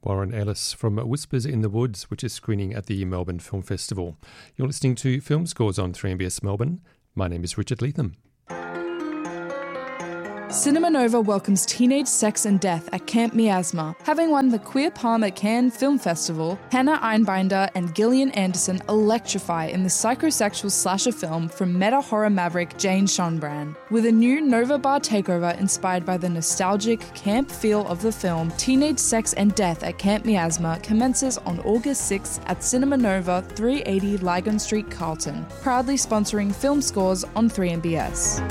Warren Ellis from Whispers in the Woods, which is screening at the Melbourne Film Festival. You're listening to Film Scores on 3MBS Melbourne. My name is Richard Leatham. Cinema Nova welcomes Teenage Sex and Death at Camp Miasma. Having won the Queer Palm at Cannes Film Festival, Hannah Einbinder and Gillian Anderson electrify in the psychosexual slasher film from meta-horror maverick Jane Schonbrand. With a new Nova Bar takeover inspired by the nostalgic camp feel of the film, Teenage Sex and Death at Camp Miasma commences on August 6th at Cinema Nova, 380 Lygon Street, Carlton, proudly sponsoring Film Scores on 3MBS.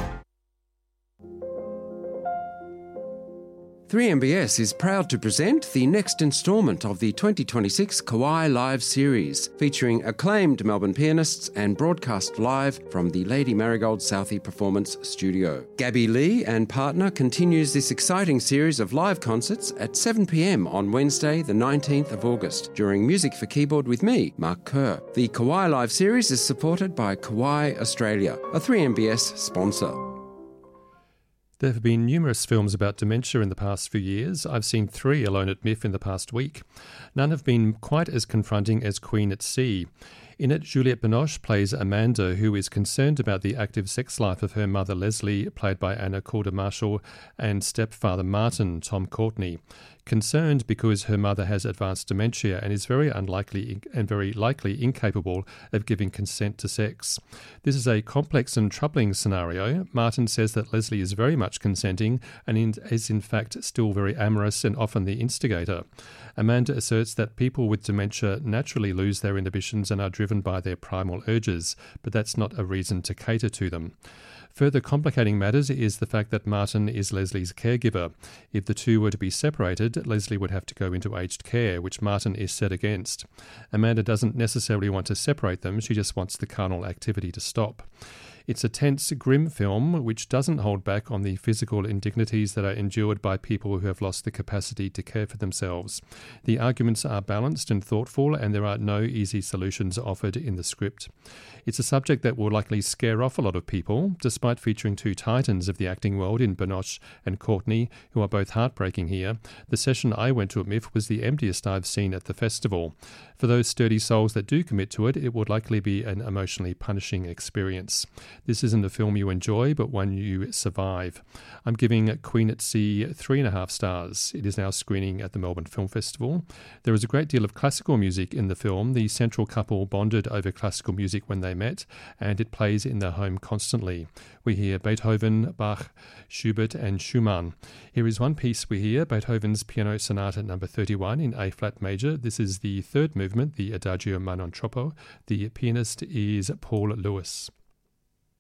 3MBS is proud to present the next instalment of the 2026 Kauai Live series, featuring acclaimed Melbourne pianists and broadcast live from the Lady Marigold Southey Performance Studio. Gabby Lee and partner continues this exciting series of live concerts at 7 p.m. on Wednesday, the 19th of August, during Music for Keyboard with me, Mark Kerr. The Kauai Live series is supported by Kauai Australia, a 3MBS sponsor. There have been numerous films about dementia in the past few years. I've seen 3 alone at MIF in the past week. None have been quite as confronting as Queen at Sea. In it, Juliette Binoche plays Amanda, who is concerned about the active sex life of her mother Leslie, played by Anna Calder-Marshall, and stepfather Martin, Tom Courtney. Concerned because her mother has advanced dementia and is very likely incapable of giving consent to sex. This is a complex and troubling scenario. Martin says that Leslie is very much consenting and is in fact still very amorous and often the instigator. Amanda asserts that people with dementia naturally lose their inhibitions and are driven by their primal urges, but that's not a reason to cater to them. Further complicating matters is the fact that Martin is Leslie's caregiver. If the two were to be separated, Leslie would have to go into aged care, which Martin is set against. Amanda doesn't necessarily want to separate them, she just wants the carnal activity to stop. It's a tense, grim film which doesn't hold back on the physical indignities that are endured by people who have lost the capacity to care for themselves. The arguments are balanced and thoughtful, and there are no easy solutions offered in the script. It's a subject that will likely scare off a lot of people, despite featuring 2 titans of the acting world in Binoche and Courtney, who are both heartbreaking here. The session I went to at MIF was the emptiest I've seen at the festival. For those sturdy souls that do commit to it, it would likely be an emotionally punishing experience. This isn't a film you enjoy, but one you survive. I'm giving Queen at Sea 3.5 stars. It is now screening at the Melbourne Film Festival. There is a great deal of classical music in the film. The central couple bonded over classical music when they met, and it plays in their home constantly. We hear Beethoven, Bach, Schubert and Schumann. Here is one piece we hear, Beethoven's Piano Sonata No. 31 in A-flat major. This is the third movement, the Adagio ma non troppo. The pianist is Paul Lewis.